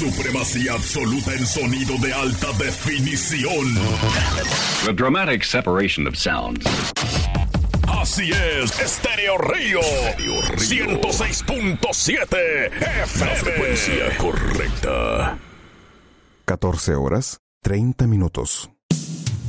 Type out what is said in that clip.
supremacía absoluta en sonido de alta definición. The dramatic separation of sounds. Así es, Estéreo Río 106.7 FM. La frecuencia correcta. 14 horas, 30 minutos.